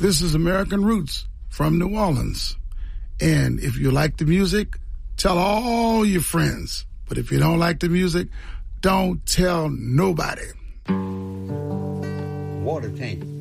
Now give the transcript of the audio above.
This is American Roots from New Orleans. And if you like the music, tell all your friends. But if you don't like the music, don't tell nobody. Water tank.